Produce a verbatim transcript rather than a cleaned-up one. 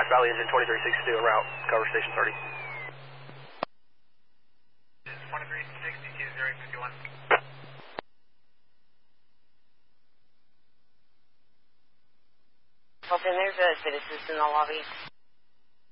Fox Valley engine twenty-three sixty-two en route, cover station thirty. twenty-three sixty-two, zero eight fifty-one. Colton, there's a citizen in the lobby.